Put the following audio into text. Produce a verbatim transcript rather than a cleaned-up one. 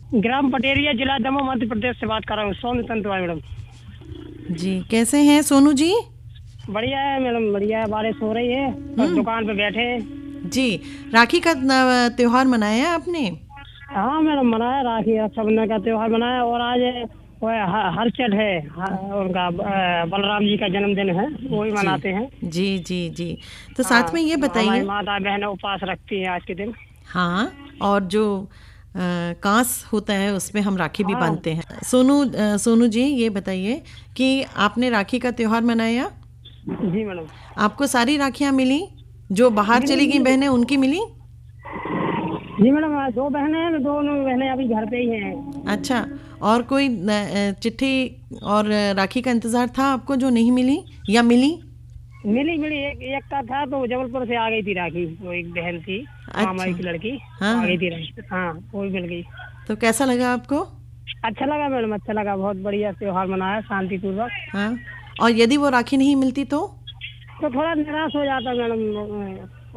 ग्राम पटेरिया, जिला दमोह, मध्य प्रदेश से बात कर रहा हूँ। सोनू तंतुवार मैडम। जी, कैसे हैं सोनू जी? बढ़िया है मैडम, बढ़िया है। बारिश हो रही है, बस हम्म। दुकान पे बैठे हैं। जी, राखी का न- त्योहार मनाया आपने? हाँ मैडम, मनाया। राखी रक्षाबंधन का त्योहार मनाया। और आज वो है, ह- हरचट है। ह- उनका अ, बलराम जी का जन्मदिन है, वही जी मनाते हैं। जी जी जी। तो साथ हाँ, में ये हमारी बताइए। माता बहनें उपवास रखती हैं आज के दिन। हाँ, और जो अ, कांस होता है उसमें हम राखी भी हाँ बांधते हैं। सोनू अ, सोनू जी, ये बताइए कि आपने राखी का त्योहार मनाया? जी मैडम। आपको सारी राखियां मिली? जो बाहर मिली चली गई मिली। बहनें उनकी मिली? जी मैडम, आज दो बहनें हैं, दोनों बहनें अभी घर पे ही हैं। अच्छा। और कोई न- अ, चिट्ठी और अ, राखी का इंतजार था आपको जो नहीं मिली या मिली? मिली मिली, एक एक का था तो जबलपुर से आ गई थी राखी। वो एक बहन थी, मामा अच्छा। की लड़की, हाँ वो आ गई हाँ। थी राखी। हाँ, वो भी मिल गई। तो कैसा लगा आपको? अच्छा लगा मैडम, अच्छा लगा। बहुत बढ़िया त्योहार मनाया, शांतिपूर्वक। हाँ। और यदि वो राखी नहीं मिलती तो? तो थोड़ा निराश हो जाता मैडम।